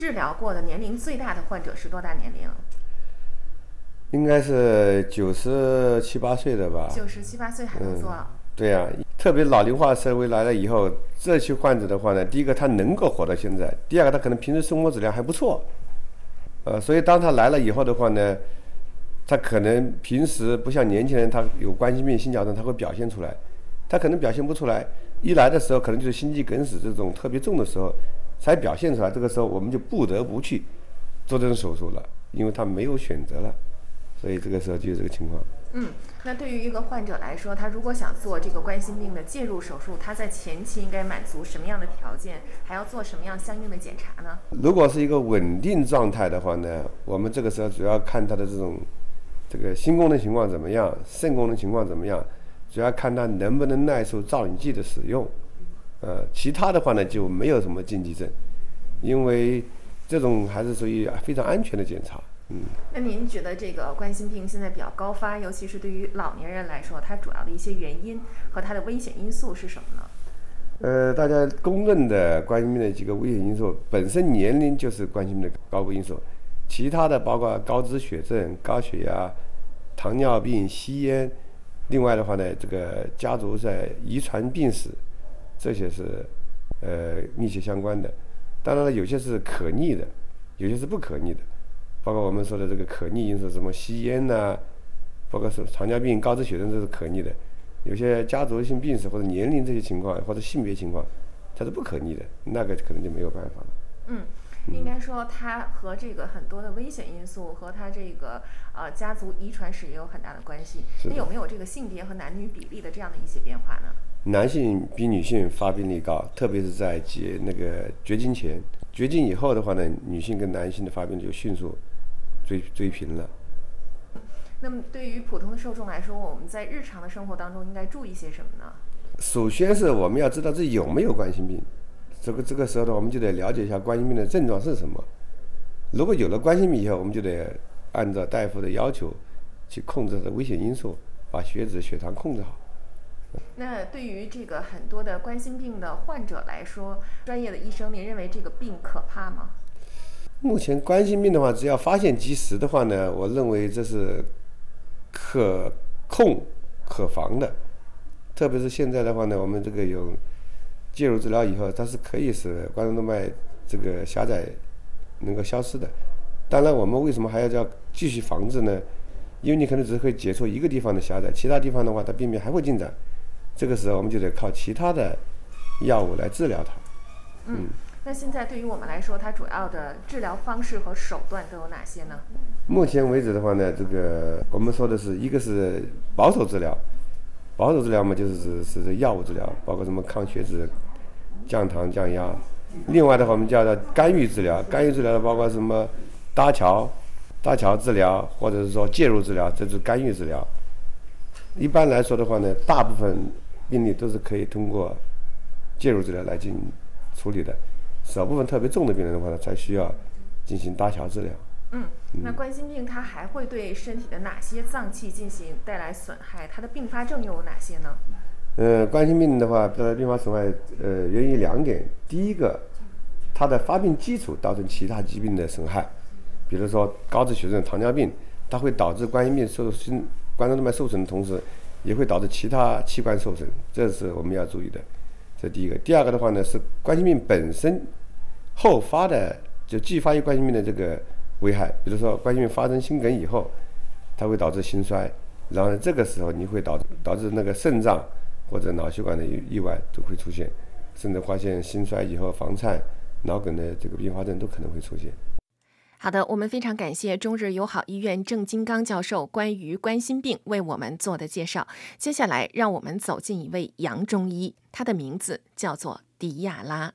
治疗过的年龄最大的患者是多大年龄？ 应该是97、8岁的吧。 97、8岁还能做？ 对呀，特别老龄化社会来了以后，这些患者的话呢，第一个他能够活到现在，第二个他可能平时生活质量还不错，所以当他来了以后的话呢，他可能平时不像年轻人，他有冠心病、心绞痛，他会表现出来，他可能表现不出来，一来的时候可能就是心肌梗死这种特别重的时候才表现出来，这个时候我们就不得不去做这种手术了，因为他没有选择了，所以这个时候就有这个情况。 那对于一个患者来说，他如果想做这个冠心病的介入手术，他在前期应该满足什么样的条件，还要做什么样相应的检查呢？ 如果是一个稳定状态的话呢，我们这个时候主要看他的这个心功能情况怎么样，肾功能情况怎么样，主要看他能不能耐受造影剂的使用。其他的话呢就没有什么禁忌症，因为这种还是属于非常安全的检查。 那您觉得这个冠心病现在比较高发，尤其是对于老年人来说，它主要的一些原因和它的危险因素是什么呢？ 大家公认的冠心病的几个危险因素，本身年龄就是冠心病的高危因素，其他的包括高脂血症、高血压、糖尿病、吸烟，另外的话呢，这个家族在遗传病史，这些是密切相关的。当然了，有些是可逆的，有些是不可逆的。包括我们说的这个可逆因素，什么吸烟呐，包括是糖尿病、高脂血症，这是可逆的。有些家族性病史或者年龄这些情况，或者性别情况，它是不可逆的，那个可能就没有办法了。 应该说它和这个很多的危险因素和它这个家族遗传史也有很大的关系。那有没有这个性别和男女比例的这样的一些变化呢？ 男性比女性发病率高，特别是在绝经前，绝经以后的话呢，女性跟男性的发病率就迅速追平了。 那么对于普通的受众来说，我们在日常的生活当中应该注意些什么呢？ 首先是我们要知道自己有没有冠心病，这个时候呢，我们就得了解一下冠心病的症状是什么。如果有了冠心病以后，我们就得按照大夫的要求去控制它的危险因素，把血脂、血糖控制好。 那对于这个很多的冠心病的患者来说，专业的医生，您认为这个病可怕吗？ 目前冠心病的话，只要发现及时的话呢，我认为这是可控可防的。特别是现在的话呢，我们这个有介入治疗以后，它是可以使冠状动脉这个狭窄能够消失的。当然，我们为什么还要继续防治呢？因为你可能只会解除一个地方的狭窄，其他地方的话，它病变还会进展。这个时候，我们就得靠其他的药物来治疗它。 那现在对于我们来说，它主要的治疗方式和手段都有哪些呢？ 目前为止的话呢，这个我们说的是一个是保守治疗，保守治疗嘛，就是指药物治疗，包括什么抗血脂、降糖、降压。另外的话，我们叫做干预治疗，干预治疗包括什么搭桥治疗，或者是说介入治疗，这是干预治疗。一般来说的话呢，大部分病例都是可以通过介入治疗来进行处理的，少部分特别重的病人的话呢，才需要进行搭桥治疗。 那冠心病它还会对身体的哪些脏器进行带来损害？它的并发症又有哪些呢？ 冠心病的话，它的并发损害源于2点。第一个，它的发病基础造成其他疾病的损害，比如说高脂血症、糖尿病，它会导致冠心病冠状动脉受损的同时，也会导致其他器官受损，这是我们要注意的。这第一个。第二个的话呢，是冠心病本身后发的，就继发于冠心病的这个危害，比如说冠心病发生心梗以后，它会导致心衰，然后这个时候你会导致那个肾脏或者脑血管的意外都会出现，甚至发现心衰以后房颤、脑梗的这个并发症都可能会出现。 好的，我们非常感谢中日友好医院郑金刚教授关于冠心病为我们做的介绍。接下来，让我们走进一位洋中医，他的名字叫做迪亚拉。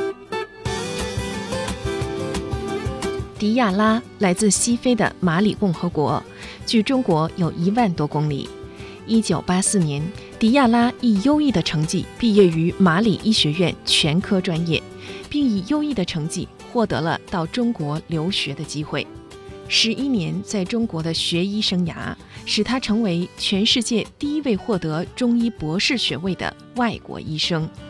迪亚拉来自西非的马里共和国，距中国有1万多公里。1984年，迪亚拉以优异的成绩毕业于马里医学院全科专业，并以优异的成绩获得了到中国留学的机会。11年在中国的学医生涯，使他成为全世界第1位获得中医博士学位的外国医生。